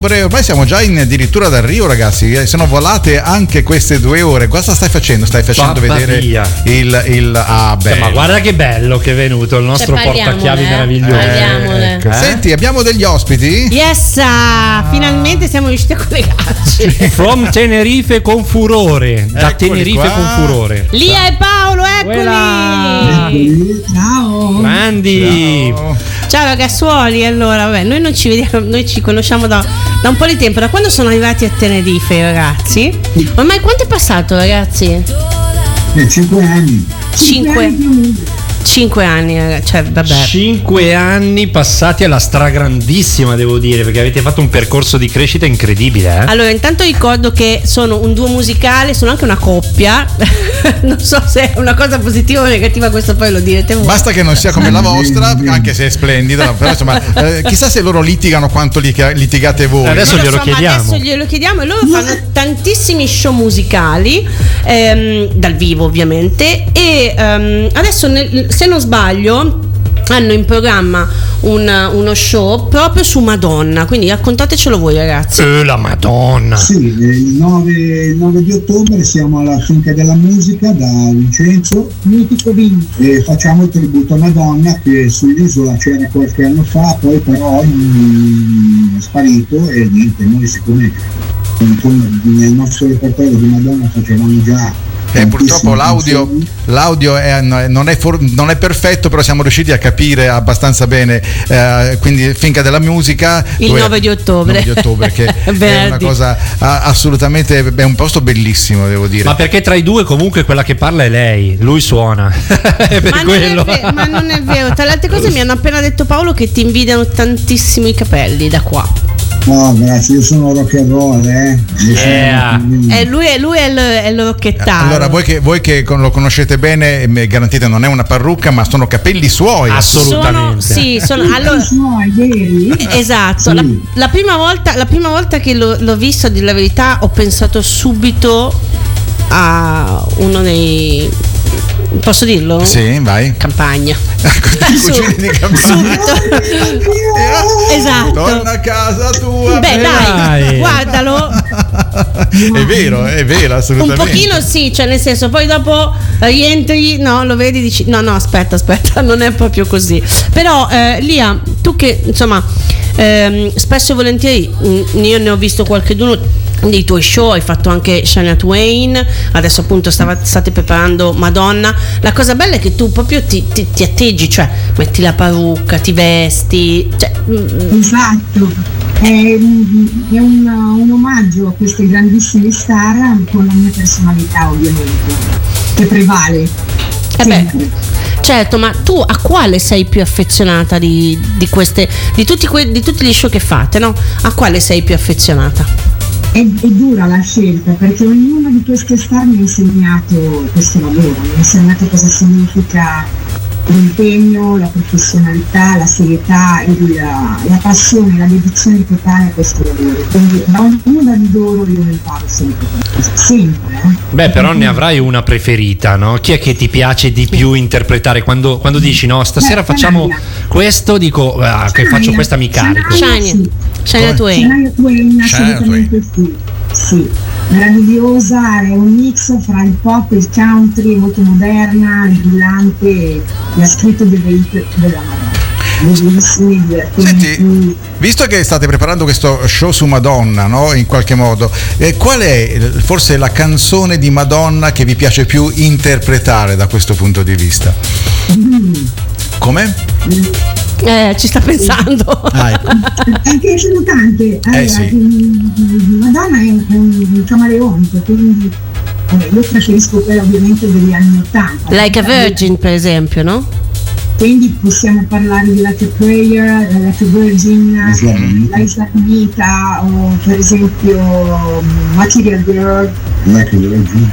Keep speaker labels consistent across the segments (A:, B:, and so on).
A: ottobre, ormai siamo già addirittura d'arrivo, ragazzi. Sono volate anche queste 2 ore. Cosa stai facendo? Stai facendo vedere il
B: ma guarda che bello che è venuto il nostro portachiavi meraviglioso.
A: Ecco. Senti, abbiamo degli ospiti?
C: Yes, finalmente siamo riusciti a collegarci.
B: From Tenerife con furore. Da
A: Eccoli
B: Tenerife
A: qua.
B: con furore.
C: Lia e Paolo, eccoli.
D: Ciao.
B: Grandi.
C: Ciao ragazzuoli, allora vabbè, noi non ci vediamo, noi ci conosciamo da un po' di tempo, da quando sono arrivati a Tenerife i ragazzi. Ormai quanto è passato, ragazzi?
D: 5 anni.
C: 5 anni, cioè vabbè.
B: 5 anni passati alla stragrandissima, devo dire, perché avete fatto un percorso di crescita incredibile.
C: Allora, intanto ricordo che sono un duo musicale, sono anche una coppia. Non so se è una cosa positiva o negativa, questo poi lo direte voi.
A: Basta che non sia come la vostra, anche se è splendida, però insomma, chissà se loro litigano quanto litigate voi.
B: Adesso glielo chiediamo.
C: Adesso glielo chiediamo, e loro fanno tantissimi show musicali dal vivo, ovviamente, e adesso se non sbaglio hanno in programma uno show proprio su Madonna, quindi raccontatecelo voi, ragazzi.
B: La Madonna.
D: Sì, il 9 di ottobre siamo alla Finca della Musica da Vincenzo, mitico Vin, e facciamo il tributo a Madonna, che sull'isola c'era qualche anno fa, poi però è sparito, e niente, noi siccome nel nostro repertorio di Madonna facevamo già
A: purtroppo l'audio non è perfetto, però siamo riusciti a capire abbastanza bene, quindi Finca della Musica
C: il 9 di ottobre,
A: che è una cosa assolutamente, è un posto bellissimo, devo dire.
B: Ma perché tra i due comunque quella che parla è lei, lui suona.
C: Ma non è vero, tra le altre cose mi hanno appena detto, Paolo, che ti invidiano tantissimo i capelli da qua.
D: No, grazie, io sono rock and roll,
C: Lui è il rocchettaro.
A: Allora, voi che lo conoscete bene, garantite non è una parrucca, ma sono capelli suoi.
B: Assolutamente.
C: Sono allora,
D: suoi, veri?
C: esatto.
D: Sì.
C: La prima volta che l'ho visto, a dire la verità, ho pensato subito a uno dei, posso dirlo?
A: Sì, vai.
C: Campagna.
A: Cucini di campagna.
C: Esatto.
A: Torna a casa tua.
C: Beh, dai, guardalo.
A: È vero, assolutamente.
C: Un pochino sì, cioè nel senso, poi dopo rientri, no, lo vedi, dici no, aspetta, non è proprio così. Però Lia, tu che insomma spesso e volentieri, io ne ho visto qualcheduno dei tuoi show, hai fatto anche Shania Twain, adesso appunto state preparando Madonna. La cosa bella è che tu proprio ti atteggi, cioè metti la parrucca, ti vesti, cioè,
D: esatto, è un omaggio a queste grandissime star, con la mia personalità ovviamente che prevale.
C: Certo, ma tu a quale sei più affezionata di tutti gli show che fate, no? A quale sei più affezionata?
D: È dura la scelta, perché ognuna di queste star mi ha insegnato questo lavoro, mi ha insegnato cosa significa l'impegno, la professionalità, la serietà e la passione, la dedizione totale a questo lavoro. Quindi da ognuna di loro io ne imparo sempre.
B: Beh, però ne avrai una preferita, no? Chi è che ti piace di più interpretare? Quando dici no, stasera facciamo questo, dico che faccio questa, mi carico.
C: Shania Twain,
D: assolutamente sì, meravigliosa, è un mix fra il pop e il country, molto moderna, brillante, e ha scritto delle hit della Madonna.
A: Senti, visto che state preparando questo show su Madonna, no? In qualche modo, qual è forse la canzone di Madonna che vi piace più interpretare da questo punto di vista? Come?
C: Ci sta pensando.
D: Anche sono tante. Madonna è un camaleonte, quindi io preferisco quella ovviamente degli anni 80.
C: Like a Virgin, per esempio, no?
D: Quindi possiamo parlare di Like a Prayer, Like a Virgin, La Isla Bonita, o per esempio Material Girl.
E: Like a Virgin.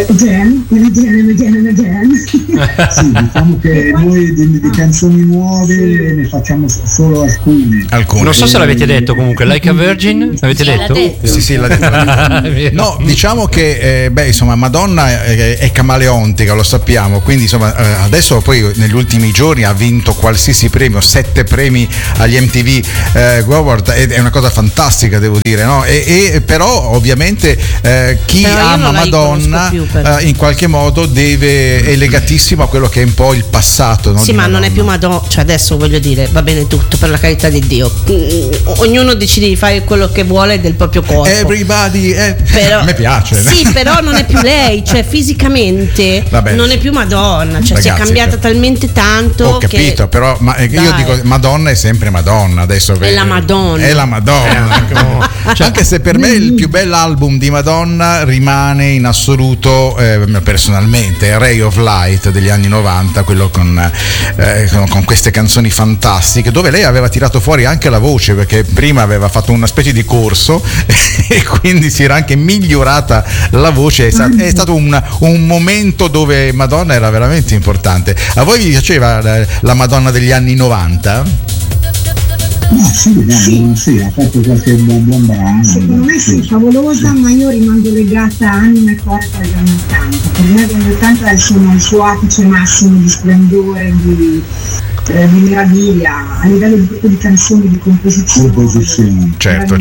D: Again.
E: Sì, diciamo che noi di canzoni nuove ne facciamo solo alcune.
B: Non so se l'avete detto comunque, Like a Virgin, l'avete detto?
A: Sì, l'ha detto. No, diciamo che insomma Madonna è camaleontica, lo sappiamo, quindi insomma adesso poi negli ultimi giorni ha vinto qualsiasi premio, 7 premi agli MTV Award, è una cosa fantastica, devo dire, no? E però ovviamente chi ama Madonna in qualche modo è legatissimo a quello che è un po' il passato, no?
C: Sì, ma non è più Madonna, cioè adesso voglio dire, va bene tutto, per la carità di Dio, ognuno decide di fare quello che vuole del proprio corpo.
A: Everybody,
C: però,
A: a me piace.
C: Sì, però non è più lei, cioè fisicamente non è più Madonna, cioè ragazzi, si è cambiata talmente tanto.
A: Ho capito, però io dico Madonna è sempre Madonna, adesso
C: è la Madonna.
A: È la Madonna. Cioè, anche se per me il più bell'album di Madonna rimane in assoluto personalmente Ray of Light degli anni 90, quello con queste canzoni fantastiche, dove lei aveva tirato fuori anche la voce, perché prima aveva fatto una specie di corso e quindi si era anche migliorata la voce. È stato un momento dove Madonna era veramente importante. A voi vi piaceva la Madonna degli anni 90?
E: No, sì, ha fatto qualche buon brano.
D: Secondo me sì, favolosa, ma io rimango legata anima e corpo agli anni 80. Per me gli anni 80 sono il suo apice massimo di splendore, di meraviglia, a livello di canzoni, di composizione.
A: Certo.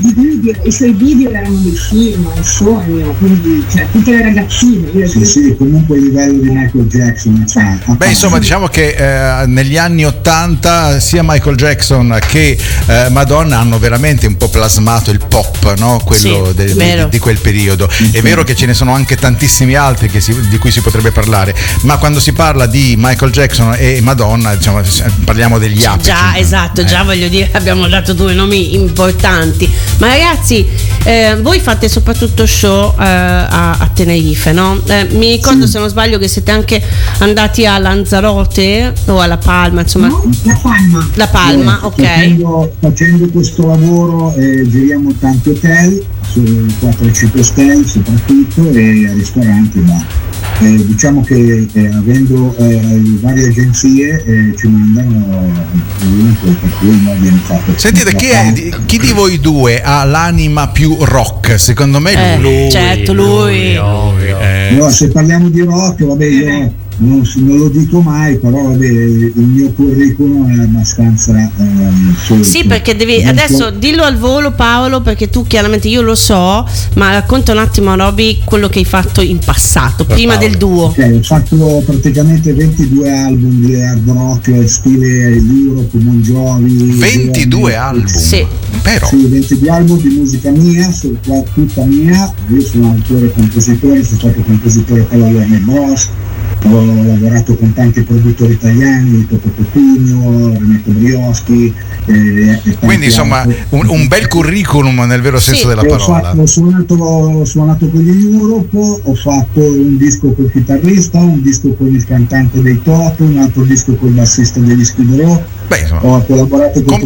D: I suoi video erano dei film, un sogno, quindi tutte le ragazzine.
E: Sì, comunque il livello di Michael Jackson.
A: Insomma, diciamo che negli anni 80 sia Michael Jackson che Madonna hanno veramente un po' plasmato il pop, no? Quello di quel periodo. È vero che ce ne sono anche tantissimi altri di cui si potrebbe parlare, ma quando si parla di Michael Jackson e Madonna, diciamo, parliamo degli apici.
C: Già, esatto, già voglio dire, abbiamo dato 2 nomi importanti. Ma ragazzi, voi fate soprattutto show a Tenerife, no? Mi ricordo, se non sbaglio, che siete anche andati a Lanzarote o alla Palma, insomma.
D: No,
C: La Palma, ok.
E: Facendo questo lavoro giriamo tanti hotel, su 4-5 stelle soprattutto, e ristoranti, ma diciamo che avendo varie agenzie ci mandano ovunque, per cui noi abbiamo fatto.
A: Sentite, chi di voi due ha l'anima più rock? Secondo me lui.
C: Certo, lui.
E: No, se parliamo di rock, vabbè, io non lo dico mai, però vabbè, il mio curriculum è abbastanza
C: sì, perché devi adesso dillo al volo, Paolo, perché tu chiaramente, io lo so, ma racconta un attimo, Roby, quello che hai fatto in passato, prima del duo.
E: Ho fatto praticamente 22 album di hard rock stile Europe, Bon Jovi.
A: 22 album?
C: Sì.
A: Però.
E: Sì, 22 album di musica mia, tutta mia. Io sono autore e compositore, sono stato compositore per la Warner Bros. Ho lavorato con tanti produttori italiani, Toto Cotugno, Renato Brioschi,
A: quindi insomma un bel curriculum nel vero senso della parola.
E: Ho suonato con gli Europe, ho fatto un disco col chitarrista, un disco con il cantante dei Toto, un altro disco col bassista degli Skid Row.
A: Beh, insomma,
E: ho collaborato con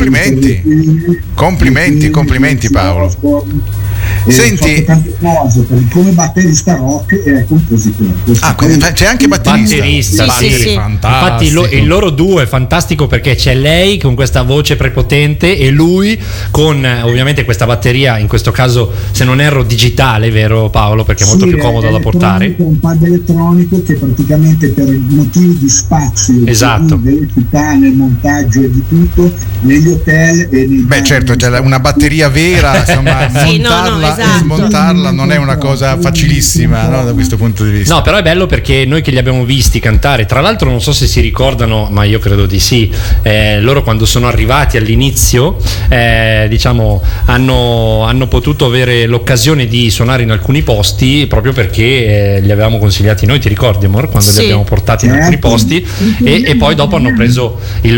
A: complimenti Paolo. Senti,
E: tante cose come batterista rock e compositore.
A: C'è anche batterista.
C: Sì.
B: Infatti il loro duo è fantastico, perché c'è lei con questa voce prepotente e lui con ovviamente questa batteria, in questo caso, se non erro, digitale, vero Paolo? Perché è molto più comodo da portare.
E: Un pad elettronico che praticamente per motivi di spazio,
B: esatto,
E: velocità nel montaggio e di tutto, negli hotel e nei
A: certo, c'è una batteria vera, insomma, montarla e smontarla non è una cosa facilissima, no, da questo punto di vista.
B: No, però è bello perché noi che li abbiamo visti cantare, tra l'altro non so se si ricordano, ma io credo di sì, loro quando sono arrivati all'inizio diciamo hanno potuto avere l'occasione di suonare in alcuni posti proprio perché li avevamo consigliati noi, ti ricordi amor, quando li abbiamo portati in alcuni posti e poi dopo hanno preso il loro percorso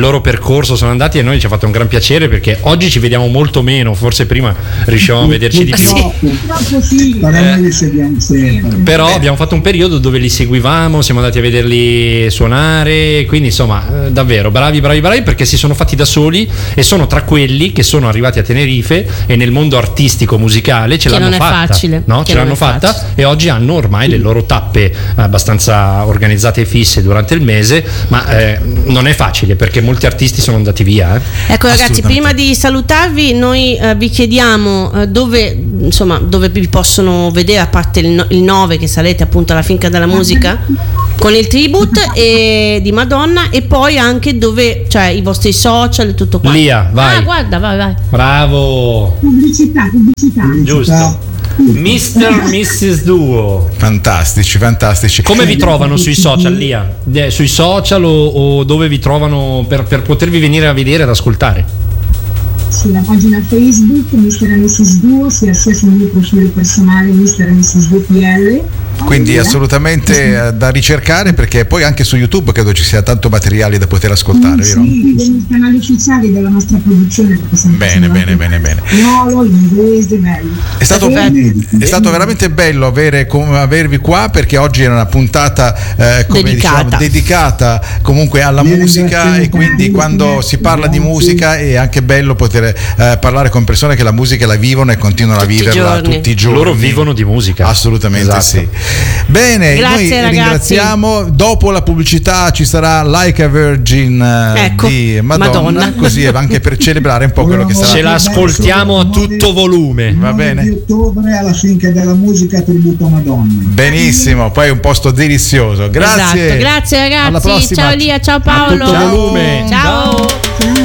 B: percorso sono andati, e noi ci ha fatto un gran piacere, perché oggi ci vediamo molto meno, forse prima riuscivamo a vederci di più.
E: Purtroppo sì, però noi li seguiamo sempre.
B: Però abbiamo fatto un periodo dove li seguivamo, siamo andati a vederli suonare, quindi insomma davvero bravi, perché si sono fatti da soli e sono tra quelli che sono arrivati a Tenerife e nel mondo artistico musicale ce l'hanno fatta,
C: facile,
B: no? Ce l'hanno fatta e oggi hanno ormai le loro tappe abbastanza organizzate e fisse durante il mese, ma non è facile perché molti artisti sono andati via.
C: Ecco ragazzi, prima di salutarvi noi vi chiediamo dove vi possono vedere, a parte il 9 che sarete appunto alla Finca della Musica con il tribute di Madonna, e poi anche dove, cioè i vostri social e tutto quanto.
B: Lia, vai.
C: Guarda, vai.
B: Bravo.
D: Pubblicità.
B: Giusto. Mr. Mrs. Duo.
A: Fantastici.
B: Come vi trovano sui social, Lia? Sui social o dove vi trovano per potervi venire a vedere, ad ascoltare?
D: Sulla pagina Facebook Mr. e Mrs. Duo, sia sul mio profilo personale Mr. e Mrs. Duo PL.
A: Quindi assolutamente da ricercare, perché poi anche su YouTube credo ci sia tanto materiale da poter ascoltare, vero?
D: Sì, il canale ufficiale della nostra produzione.
A: Bene.
D: Spagnolo, inglese, bello.
A: È stato veramente bello avervi qua, perché oggi era una puntata dedicata comunque alla musica, e quindi quando si parla di musica è anche bello poter parlare con persone che la musica la vivono e continuano a viverla tutti i giorni.
B: Loro vivono di musica.
A: Assolutamente, esatto. Sì. Bene,
C: grazie,
A: noi
C: ragazzi.
A: ringraziamo. Dopo la pubblicità ci sarà Like a Virgin di Madonna, così anche per celebrare un po' quello che sarà.
B: Ce l'ascoltiamo a tutto volume.
A: Va bene.
E: Di ottobre alla Finca della Musica, tributo a Madonna.
A: Benissimo, poi un posto delizioso. Grazie.
C: Esatto. Grazie ragazzi.
A: Alla prossima.
C: Ciao Lia, ciao Paolo.
B: A tutto volume.
C: Ciao.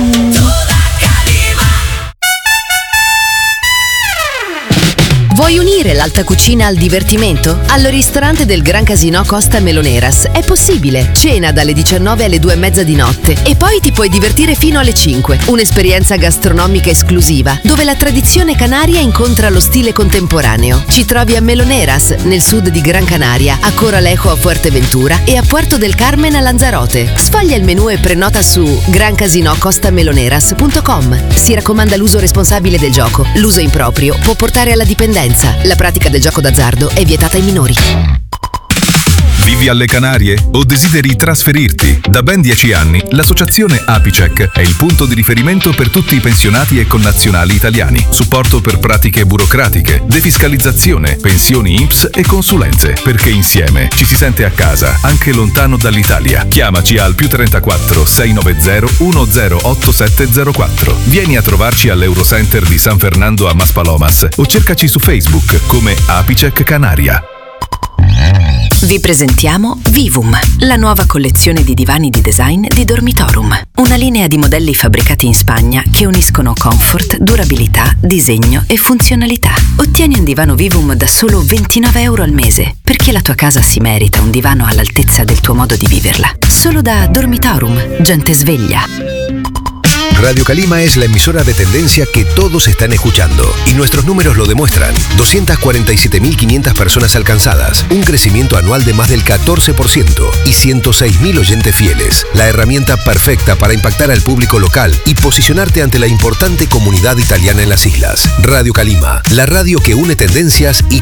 F: Vuoi unire l'alta cucina al divertimento? Al ristorante del Gran Casino Costa Meloneras è possibile. Cena dalle 19 alle 2:30 di notte e poi ti puoi divertire fino alle 5. Un'esperienza gastronomica esclusiva dove la tradizione canaria incontra lo stile contemporaneo. Ci trovi a Meloneras, nel sud di Gran Canaria, a Coralejo a Fuerteventura e a Puerto del Carmen a Lanzarote. Sfoglia il menù e prenota su grancasinocostameloneras.com. Si raccomanda l'uso responsabile del gioco. L'uso improprio può portare alla dipendenza. La pratica del gioco d'azzardo è vietata ai minori.
G: Vivi alle Canarie o desideri trasferirti? Da ben 10 anni l'associazione Apicec è il punto di riferimento per tutti i pensionati e connazionali italiani. Supporto per pratiche burocratiche, defiscalizzazione, pensioni INPS e consulenze. Perché insieme ci si sente a casa, anche lontano dall'Italia. Chiamaci al +34 690 108704. Vieni a trovarci all'Eurocenter di San Fernando a Maspalomas o cercaci su Facebook come Apicec Canaria.
F: Vi presentiamo Vivum, la nuova collezione di divani di design di Dormitorum. Una linea di modelli fabbricati in Spagna che uniscono comfort, durabilità, disegno e funzionalità. Ottieni un divano Vivum da solo €29 al mese, perché la tua casa si merita un divano all'altezza del tuo modo di viverla. Solo da Dormitorum, gente sveglia.
H: Radio Calima es la emisora de tendencia que todos están escuchando y nuestros números lo demuestran. 247.500 personas alcanzadas, un crecimiento anual de más del 14% y 106.000 oyentes fieles. La herramienta perfecta para impactar al público local y posicionarte ante la importante comunidad italiana en las islas. Radio Calima, la radio que une tendencias y